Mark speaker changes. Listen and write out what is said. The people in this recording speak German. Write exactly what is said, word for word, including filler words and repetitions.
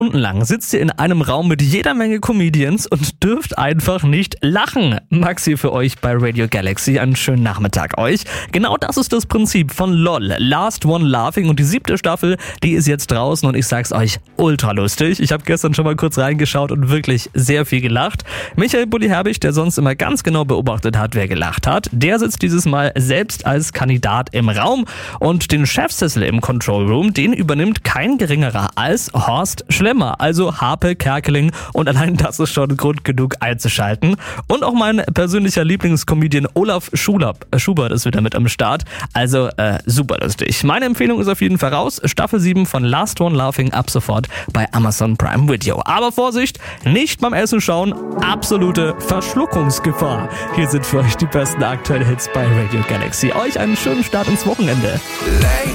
Speaker 1: Stundenlang sitzt ihr in einem Raum mit jeder Menge Comedians und dürft einfach nicht lachen. Max hier für euch bei Radio Galaxy. Einen schönen Nachmittag euch. Genau das ist das Prinzip von LOL. Last One Laughing. Und die siebte Staffel, die ist jetzt draußen und ich sag's euch, ultra lustig. Ich habe gestern schon mal kurz reingeschaut und wirklich sehr viel gelacht. Michael Bulli-Herbig, der sonst immer ganz genau beobachtet hat, wer gelacht hat, der sitzt dieses Mal selbst als Kandidat im Raum. Und den Chefsessel im Control Room, den übernimmt kein geringerer als Horst Schlemmer. Also Harpe Kerkeling, und allein das ist schon Grund genug einzuschalten. Und auch mein persönlicher Lieblingscomedian Olaf Schulab, äh, Schubert ist wieder mit am Start. Also äh, super lustig. Meine Empfehlung ist auf jeden Fall raus. Staffel sieben von Last One Laughing ab sofort bei Amazon Prime Video. Aber Vorsicht, nicht beim Essen schauen, absolute Verschluckungsgefahr. Hier sind für euch die besten aktuellen Hits bei Radio Galaxy. Euch einen schönen Start ins Wochenende.